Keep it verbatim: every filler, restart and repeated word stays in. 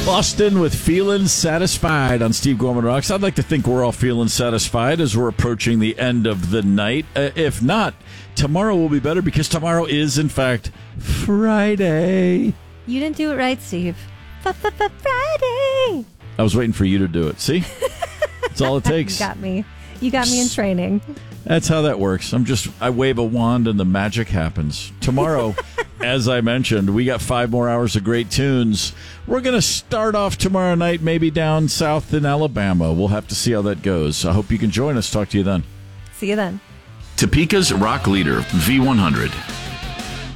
Boston with Feeling Satisfied on Steve Gorman Rocks. I'd like to think we're all feeling satisfied as we're approaching the end of the night. Uh, if not, tomorrow will be better because tomorrow is, in fact, Friday. You didn't do it right, Steve. Friday. I was waiting for you to do it. See? That's all it takes. You got me. You got me in training. That's how that works. I'm just, I wave a wand and the magic happens. Tomorrow, as I mentioned, we got five more hours of great tunes. We're going to start off tomorrow night, maybe down south in Alabama. We'll have to see how that goes. I hope you can join us. Talk to you then. See you then. Topeka's rock leader, V one hundred.